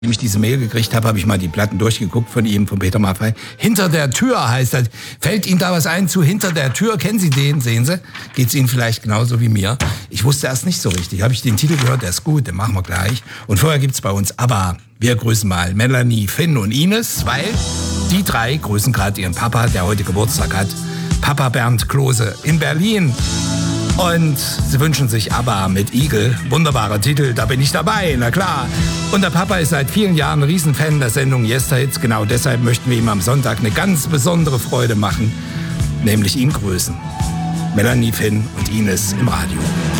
Als ich diese Mail gekriegt habe, habe ich mal die Platten durchgeguckt von ihm, von Peter Maffay. Hinter der Tür heißt das. Fällt Ihnen da was ein zu Hinter der Tür? Kennen Sie den? Sehen Sie? Geht's Ihnen vielleicht genauso wie mir? Ich wusste erst nicht so richtig. Habe ich den Titel gehört, der ist gut, den machen wir gleich. Und vorher gibt's bei uns ABBA. Wir grüßen mal Melanie, Finn und Ines, weil die drei grüßen gerade ihren Papa, der heute Geburtstag hat. Papa Bernd Klose in Berlin. Und sie wünschen sich ABBA mit Igel. Wunderbarer Titel, da bin ich dabei, na klar. Und der Papa ist seit vielen Jahren ein Riesenfan der Sendung Yesterhits. Genau deshalb möchten wir ihm am Sonntag eine ganz besondere Freude machen, nämlich ihn grüßen. Melanie, Finn und Ines im Radio.